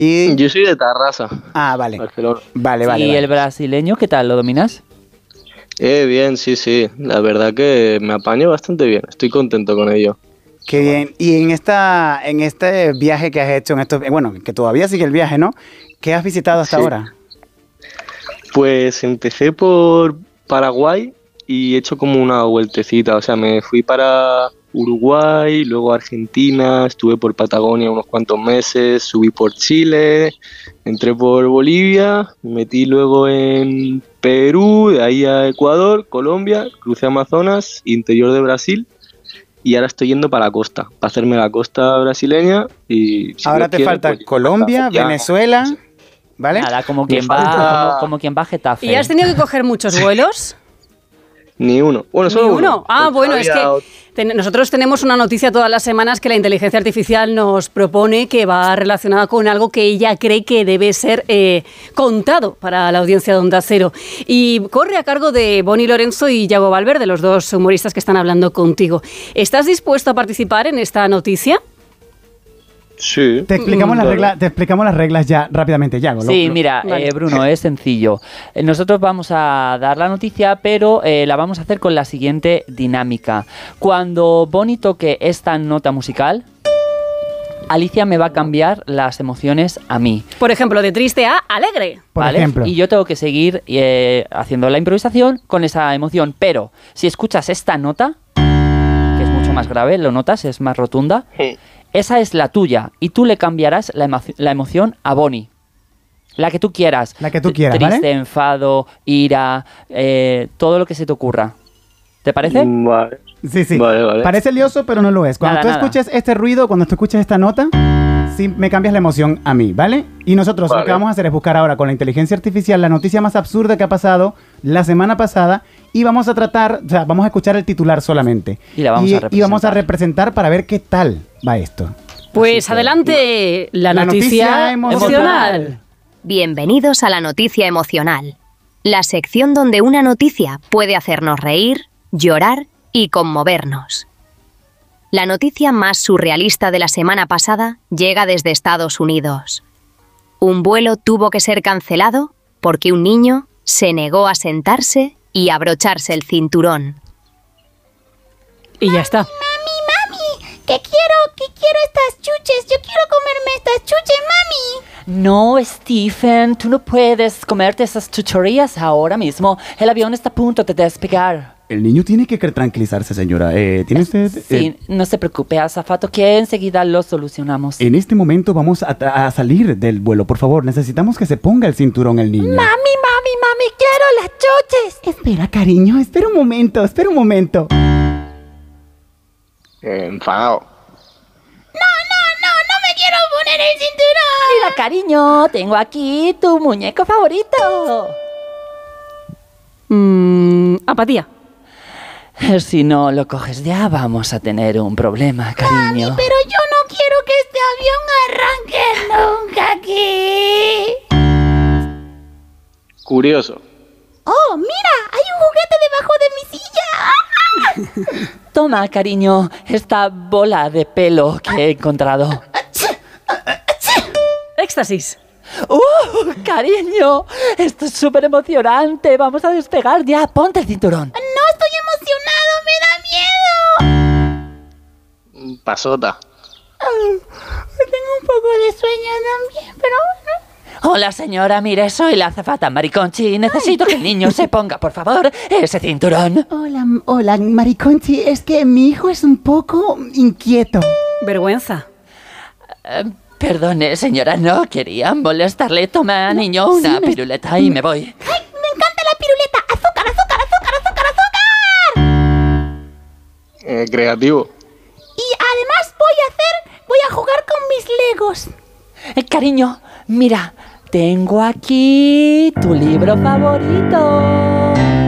Y... Yo soy de Tarrasa. Ah, vale. Barcelona. Vale. ¿Y el brasileño qué tal? ¿Lo dominas? Bien, sí. La verdad que me apaño bastante bien. Estoy contento con ello. Qué bien. Y en este viaje que has hecho, bueno, que todavía sigue el viaje, ¿no? ¿Qué has visitado hasta ahora? Pues empecé por Paraguay y he hecho como una vueltecita. O sea, me fui para Uruguay, luego Argentina, estuve por Patagonia unos cuantos meses, subí por Chile, entré por Bolivia, me metí luego en Perú, de ahí a Ecuador, Colombia, crucé Amazonas, interior de Brasil. Y ahora estoy yendo para la costa, para hacerme la costa brasileña y... Si ahora te falta pues, Colombia, Venezuela, ¿vale? Nada, como quien va a Getafe. ¿Y has tenido que coger muchos vuelos? Ni uno. Bueno, solo uno. Ah, bueno, es que nosotros tenemos una noticia todas las semanas que la inteligencia artificial nos propone que va relacionada con algo que ella cree que debe ser contado para la audiencia de Onda Cero. Y corre a cargo de Bonnie Lorenzo y Yago Valverde, los dos humoristas que están hablando contigo. ¿Estás dispuesto a participar en esta noticia? Sí. Te explicamos las reglas ya rápidamente, Yago. Sí, mira, vale. Bruno, es sencillo. Nosotros vamos a dar la noticia, pero la vamos a hacer con la siguiente dinámica. Cuando Bonnie toque esta nota musical, Alicia me va a cambiar las emociones a mí. Por ejemplo, de triste a alegre. Por ejemplo. Y yo tengo que seguir haciendo la improvisación con esa emoción. Pero si escuchas esta nota, que es mucho más grave, lo notas, es más rotunda... Sí. Esa es la tuya y tú le cambiarás la emoción a Bonnie. La que tú quieras. La que tú quieras, Triste, ¿vale? enfado, ira, todo lo que se te ocurra. ¿Te parece? Vale. Sí. Vale. Parece lioso, pero no lo es. Cuando tú escuches este ruido, cuando tú escuches esta nota, sí me cambias la emoción a mí, ¿vale? Y nosotros lo que vamos a hacer es buscar ahora con la inteligencia artificial la noticia más absurda que ha pasado la semana pasada y vamos a vamos a escuchar el titular solamente. Y la vamos a representar. Y vamos a representar para ver qué tal va esto. Pues adelante, la noticia emocional. Bienvenidos a la noticia emocional, la sección donde una noticia puede hacernos reír, llorar y conmovernos. La noticia más surrealista de la semana pasada llega desde Estados Unidos. Un vuelo tuvo que ser cancelado porque un niño se negó a sentarse y abrocharse el cinturón. Y ya está. Mami, que quiero estas chuches. Yo quiero comerme estas chuches, mami. No, Stephen, tú no puedes comerte esas chucherías ahora mismo. El avión está a punto de despegar. El niño tiene que tranquilizarse, señora. ¿Tiene usted...? Sí, no se preocupe, azafato, que enseguida lo solucionamos. En este momento vamos a salir del vuelo. Por favor, necesitamos que se ponga el cinturón el niño. Mami, quiero las chuches. Espera, cariño, espera un momento. Enfadado. No me quiero poner el cinturón. Mira, cariño, tengo aquí tu muñeco favorito. Apatía. Si no lo coges ya, vamos a tener un problema, cariño. Mami, pero yo no quiero que este avión arranque nunca aquí. Curioso. Oh, mira, hay un juguete debajo de mi silla. Toma, cariño, esta bola de pelo que he encontrado. Éxtasis. Cariño, esto es súper emocionante. Vamos a despegar ya. Ponte el cinturón. No estoy emocionado, me da miedo. Pasota. Tengo un poco de sueño también, pero bueno. Hola, señora, mire, soy la azafata Mariconchi. Necesito que el niño se ponga, por favor, ese cinturón. Hola, Mariconchi. Es que mi hijo es un poco inquieto. Vergüenza. Perdone, señora, no quería molestarle. Toma, niño, una piruleta y me voy. ¡Ay, me encanta la piruleta! ¡Azúcar, azúcar, azúcar, azúcar, azúcar! Creativo. Y además voy a jugar con mis legos. Cariño, mira, tengo aquí tu libro favorito.